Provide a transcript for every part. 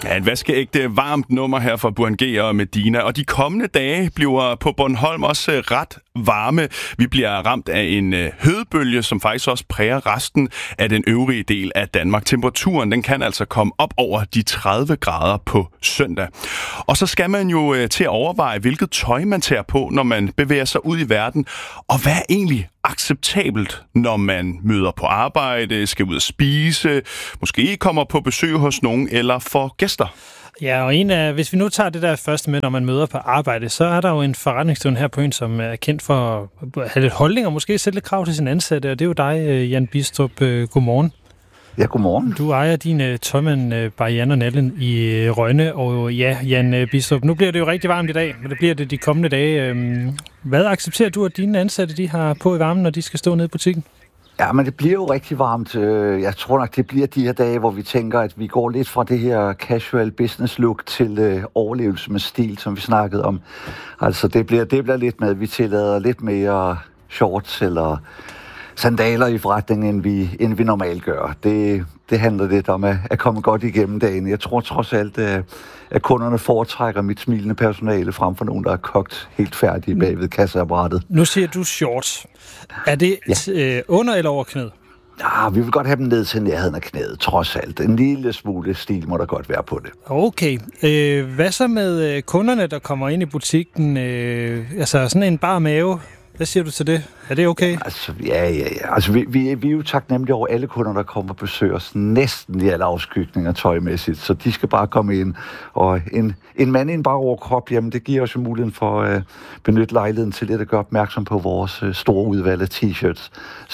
Ja, et vaskeægte varmt nummer her fra Burhan G og Medina. Og de kommende dage bliver på Bornholm også ret varme. Vi bliver ramt af en hødbølge, som faktisk også præger resten af den øvrige del af Danmark. Temperaturen den kan altså komme op over de 30 grader på søndag. Og så skal man jo til at overveje, hvilket tøj man tager på, når man bevæger sig ud i verden. Og hvad er egentlig acceptabelt, når man møder på arbejde, skal ud at spise, måske kommer på besøg hos nogen eller får gæster? Ja, og hvis vi nu tager det der første med, når man møder på arbejde, så er der jo en forretningsdrivende her på øen, som er kendt for at have lidt holdning og måske sætte lidt krav til sin ansatte, og det er jo dig, Jan Bidstrup. Godmorgen. Ja, godmorgen. Du ejer din tøjmand by Jan og Nalle i Rønne, og ja, Jan Bidstrup, nu bliver det jo rigtig varmt i dag, men det bliver det de kommende dage. Hvad accepterer du, at dine ansatte de har på i varmen, når de skal stå nede i butikken? Ja, men det bliver jo rigtig varmt. Jeg tror nok, det bliver de her dage, hvor vi tænker, at vi går lidt fra det her casual business look til overlevelse med stil, som vi snakkede om. Altså, det bliver lidt med, at vi tillader lidt mere shorts eller sandaler i forretningen, end vi normalt gør. Det handler lidt om at komme godt igennem dagen. Jeg tror trods alt, at kunderne foretrækker mit smilende personale frem for nogen, der er kogt helt færdige bag ved kasseapparatet. Nu siger du shorts. Er det under eller over knæet? Ja, vi vil godt have dem ned til nærheden af knæet, trods alt. En lille smule stil må der godt være på det. Okay. Hvad så med kunderne, der kommer ind i butikken? Altså sådan en bar mave. Hvad siger du til det? Er det okay? Altså, ja. Altså, vi er jo taknemmelige over alle kunder, der kommer og besøger os næsten i alle afskygninger tøjmæssigt. Så de skal bare komme ind. Og en mand i en bar overkrop, jamen det giver os jo muligheden for at benytte lejligheden til lidt at gøre opmærksom på vores store udvalg af t-shirts.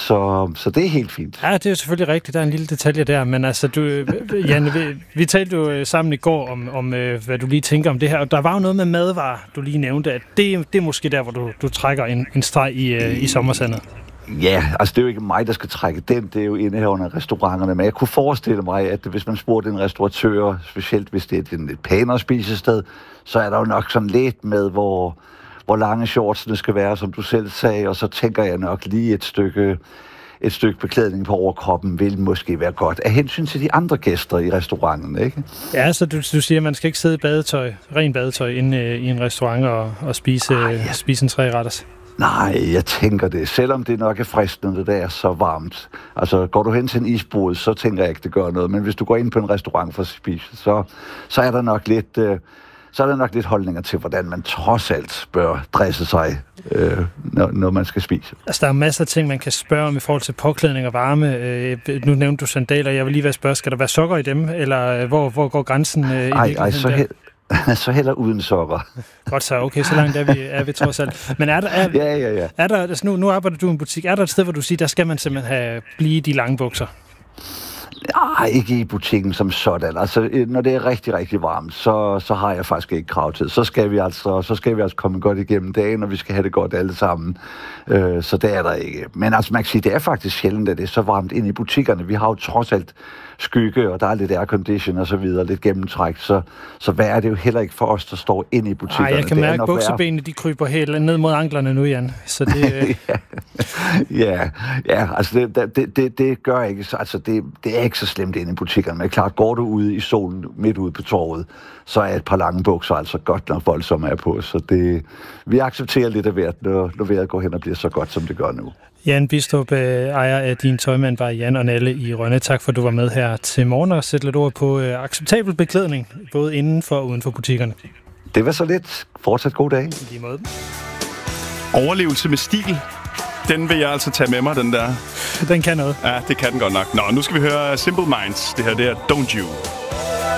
Så det er helt fint. Ja, det er jo selvfølgelig rigtigt. Der er en lille detalje der. Men altså, Jan, vi talte jo sammen i går om hvad du lige tænker om det her. Og der var jo noget med madvarer, du lige nævnte. At det er måske der, hvor du trækker en streg i sommersandet. Ja, altså det er jo ikke mig, der skal trække den. Det er jo indehaverne af restauranterne. Men jeg kunne forestille mig, at hvis man spurgte en restauratør, specielt hvis det er et lidt pænere spisested, så er der jo nok sådan lidt med, hvor lange shortsene skal være, som du selv sagde. Og så tænker jeg nok lige et stykke beklædning på overkroppen vil måske være godt af hensyn til de andre gæster i restauranten, ikke? Ja, så du siger, at man skal ikke sidde i ren badetøj inde i en restaurant og spise en 3-retters. Nej, jeg tænker det. Selvom det nok er fristende, det er så varmt. Altså, går du hen til en isbod, så tænker jeg ikke, det gør noget. Men hvis du går ind på en restaurant for at spise, så er der nok lidt holdninger til, hvordan man trods alt bør dresse sig, når man skal spise. Altså, der er masser af ting, man kan spørge om i forhold til påklædning og varme. Nu nævnte du sandaler. Jeg vil lige spørge, skal der være sokker i dem? Eller hvor går grænsen? Så heller uden sokker. Godt så, okay, så langt er vi trods alt. Men er der, er der altså nu arbejder du i en butik, er der et sted, hvor du siger, der skal man simpelthen blive de lange bukser? Nej, ikke i butikken som sådan. Altså, når det er rigtig, rigtig varmt, så har jeg faktisk ikke krav til. Så skal vi altså komme godt igennem dagen, og vi skal have det godt alle sammen. Så det er der ikke. Men altså, man kan sige, det er faktisk sjældent, at det er så varmt inde i butikkerne. Vi har jo trods alt skygge, og der er lidt aircondition og så videre, lidt gennemtræk. Så hvad er det jo heller ikke for os, der står inde i butikkerne? Nej, jeg kan mærke, at buksebenene, de kryber helt ned mod anklerne nu, Jan. Så det... ja, altså det gør ikke. Altså, det er ikke så slemt inde i butikkerne. Men klart, går du ude i solen, midt ude på torvet, så er et par lange bukser altså godt nok voldsomme er på. Så vi accepterer lidt af hvert, når vejret går hen og bliver så godt, som det gør nu. Jan Bidstrup, ejer af din tøjmand by Jan og Nalle i Rønne. Tak for, at du var med her til morgen og sætte lidt ord på acceptabel beklædning, både inden for og uden for butikkerne. Det var så lidt. Fortsat god dag. I lige måde. Overlevelse med stil. Den vil jeg altså tage med mig, den der. Den kan noget. Ja, det kan den godt nok. Nå, nu skal vi høre Simple Minds. Det her, det er Don't You.